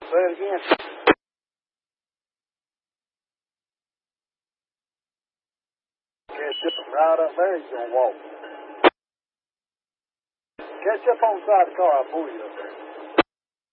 Say it again. Catch up right up there, he's going to walk. Catch up on the side of the car, I'll pull you up there.